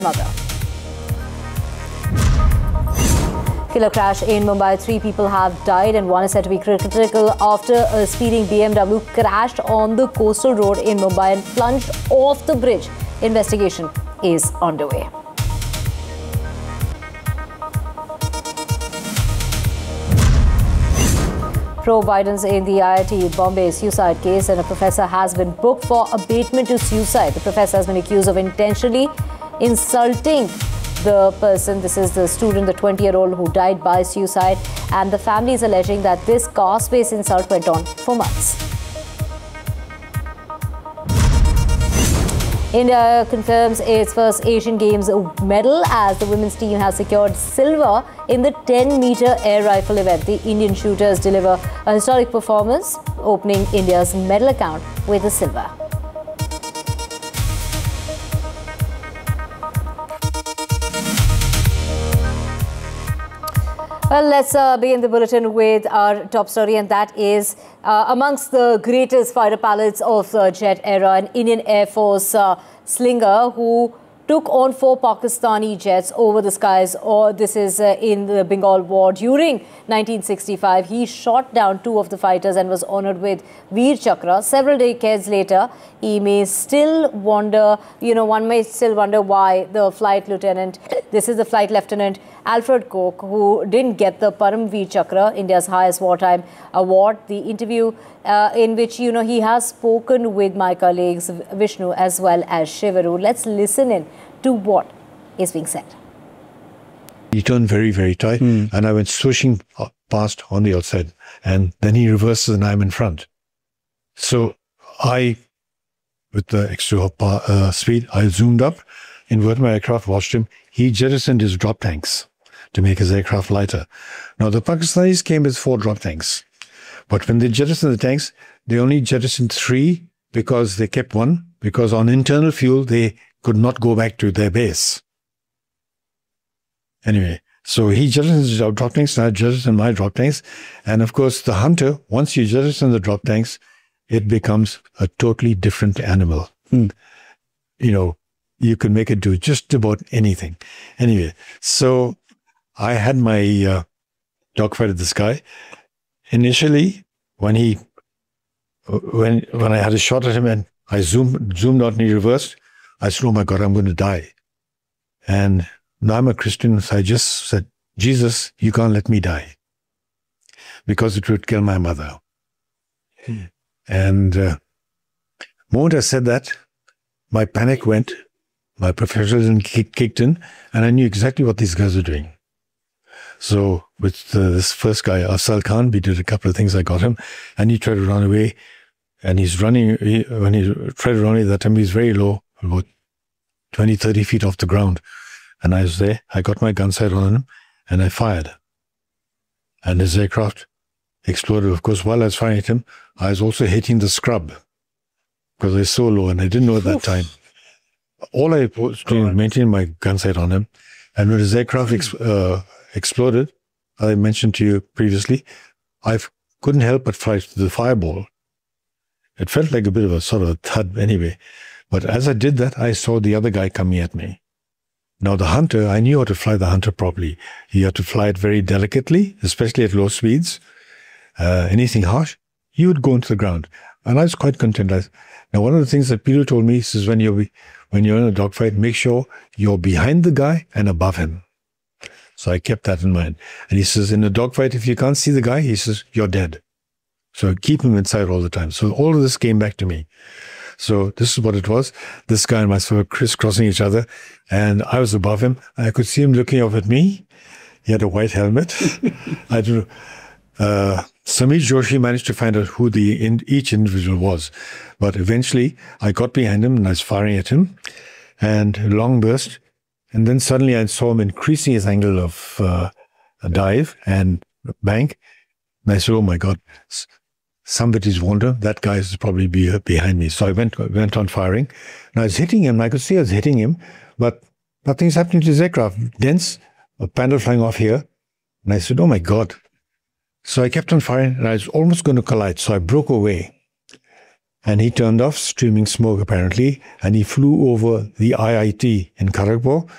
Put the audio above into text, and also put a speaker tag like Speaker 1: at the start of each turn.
Speaker 1: mother. Killer crash in Mumbai. 3 people have died and 1 is said to be critical after a speeding BMW crashed on the coastal road in Mumbai and plunged off the bridge. Investigation is underway. Pro-Biden's in the IIT Bombay suicide case, and a professor has been booked for abatement to suicide. The professor has been accused of intentionally insulting the person. This is the student, the 20-year-old who died by suicide, and the family is alleging that this caste-based insult went on for months. India confirms its first Asian Games medal as the women's team has secured silver in the 10-meter air rifle event. The Indian shooters deliver a historic performance, opening India's medal account with a silver. Well, let's begin the bulletin with our top story, and that is amongst the greatest fighter pilots of the jet era, an Indian Air Force slinger who took on 4 Pakistani jets over the skies. This is in the Bengal War. During 1965, he shot down 2 of the fighters and was honored with Veer Chakra. Several decades later, he may still wonder, one may still wonder why the flight lieutenant, this is the flight lieutenant Alfred Koch, who didn't get the Param Veer Chakra, India's highest wartime award. The interview in which, he has spoken with my colleagues Vishnu as well as Shivaru. Let's listen in to what is being said.
Speaker 2: He turned very, very tight, and I went swishing past on the outside, and then he reverses and I'm in front. So I, with the extra speed, I zoomed up, inverted my aircraft, watched him. He jettisoned his drop tanks to make his aircraft lighter. Now, the Pakistanis came with 4 drop tanks, but when they jettisoned the tanks, they only jettisoned 3 because they kept 1, because on internal fuel, they could not go back to their base. Anyway, so he jettisoned his drop tanks, and I jettisoned my drop tanks. And of course, the Hunter, once you jettison the drop tanks, it becomes a totally different animal. You can make it do just about anything. Anyway, so I had my dogfight at this guy. Initially, when I had a shot at him and I zoomed out and he reversed, I said, oh my God, I'm going to die. And now I'm a Christian, so I just said, Jesus, you can't let me die because it would kill my mother. And the moment I said that, my panic went, my professionalism kicked in, and I knew exactly what these guys were doing. So with this first guy, Afzal Khan, we did a couple of things. I got him, and he tried to run away. And he's running, when he tried to run away, that time he's very low, about 20, 30 feet off the ground. And I was there, I got my gun sight on him, and I fired. And his aircraft exploded. Of course, while I was firing at him, I was also hitting the scrub, because I was so low, and I didn't know at that time. All I was doing was maintain my gun sight on him. And when his aircraft exploded, I mentioned to you previously, I couldn't help but fly to the fireball. It felt like a bit of a sort of a thud anyway. But as I did that, I saw the other guy coming at me. Now the Hunter, I knew how to fly the Hunter properly. You had to fly it very delicately, especially at low speeds. Anything harsh, you would go into the ground. And I was quite content. Now, one of the things that Peter told me is when you're in a dogfight, make sure you're behind the guy and above him. So I kept that in mind. And he says, in a dogfight, if you can't see the guy, he says, you're dead. So keep him inside all the time. So all of this came back to me. So this is what it was. This guy and myself were crisscrossing each other, and I was above him. I could see him looking up at me. He had a white helmet. I don't know. Samir Joshi managed to find out who each individual was. But eventually, I got behind him and I was firing at him. And a long burst. And then suddenly I saw him increasing his angle of a dive and bank. And I said, oh my God, somebody's wonder. That guy is probably behind me. So I went on firing. And I was hitting him. I could see I was hitting him. But nothing's happening to his aircraft. Dents, a panel flying off here. And I said, oh my God. So I kept on firing, and I was almost going to collide. So I broke away. And he turned off, streaming smoke apparently, and he flew over the IIT in Kharagpur,